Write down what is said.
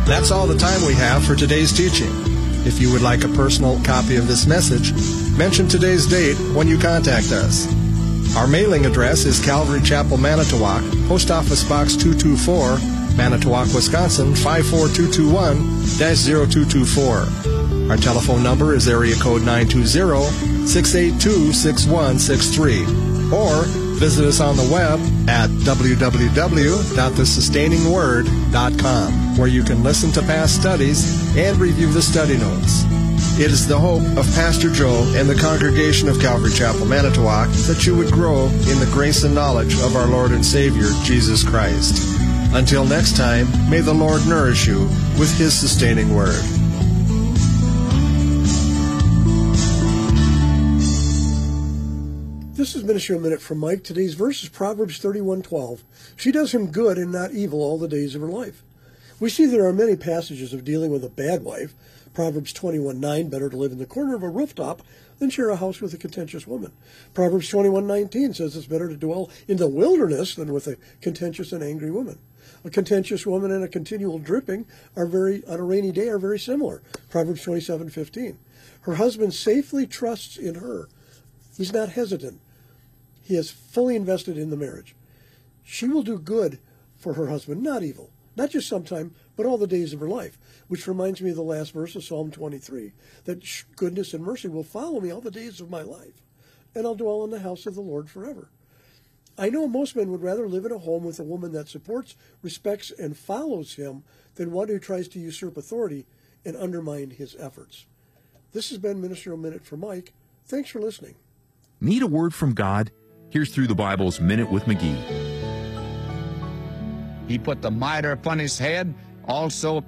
That's all the time we have for today's teaching. If you would like a personal copy of this message, mention today's date when you contact us. Our mailing address is Calvary Chapel, Manitowoc, Post Office Box 224, Manitowoc, Wisconsin 54221-0224. Our telephone number is area code 920-682-6163. Or visit us on the web at www.thesustainingword.com, where you can listen to past studies and review the study notes. It is the hope of Pastor Joe and the congregation of Calvary Chapel, Manitowoc, that you would grow in the grace and knowledge of our Lord and Savior, Jesus Christ. Until next time, may the Lord nourish you with His sustaining word. This is Ministry a Minute from Mike. Today's verse is Proverbs 31:12. She does him good and not evil all the days of her life. We see there are many passages of dealing with a bad wife. Proverbs 21:9, better to live in the corner of a rooftop than share a house with a contentious woman. Proverbs 21:19 says it's better to dwell in the wilderness than with a contentious and angry woman. A contentious woman and a continual dripping on a rainy day are very similar. Proverbs 27:15. Her husband safely trusts in her. He's not hesitant. He is fully invested in the marriage. She will do good for her husband, not evil. Not just sometime, but all the days of her life. Which reminds me of the last verse of Psalm 23, that goodness and mercy will follow me all the days of my life, and I'll dwell in the house of the Lord forever. I know most men would rather live in a home with a woman that supports, respects, and follows him than one who tries to usurp authority and undermine his efforts. This has been Ministry a Minute for Mike. Thanks for listening. Need a word from God? Here's Through the Bible's Minute with McGee. He put the mitre upon his head, also